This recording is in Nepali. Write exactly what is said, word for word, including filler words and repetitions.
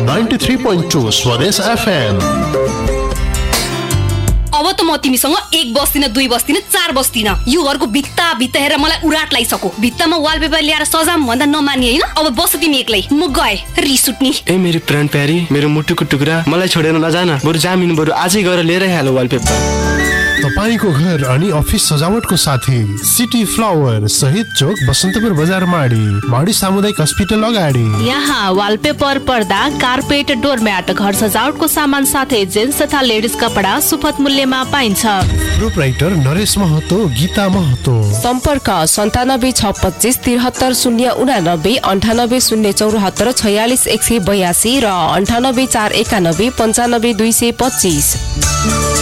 नाइन्टी थ्री पोइन्ट टू स्वदेश एफएम। अब त म तिमीसँग एक बस्दिन, दुई बस्दिन, चार बस्दिन। यो घरको भित्ता भित्ता हेरेर मलाई उराट लागिसक्यो। भित्तामा वालपेपर ल्याएर सजाम भन्दा नमान्ने हैन। अब बस तिमी एक्लै, म गए रिस उठ्नी। ए मेरी प्राण प्यारी, मेरो मुटुको टुक्रा, मलाई छोडेर नजान। बरु जामिन बरु आजै गएर लिएरै हाल वालपेपर। तपाईको घर अनि अफिस सजावटको साथी सिटी फ्लावर शहीद चोक बसन्तपुर बजार माडी माडी सामुदायिक अस्पताल अगाडि। यहाँ वालपेपर, पर्दा, कार्पेट, डोरम्याट, घर सजावटको सामान साथै जेन्ट्स तथा लेडिज कपडा सुपथ मूल्यमा पाइन्छ। प्रोपराइटर नरेश महतो, गीता महतो। सम्पर्क सन्तानब्बे छ पच्चिस त्रिहत्तर शून्य उनानब्बे अन्ठानब्बे शून्य चौरात्तर छयालिस एक सय बयासी र अन्ठानब्बे चार एकानब्बे पन्चानब्बे दुई सय पच्चिस।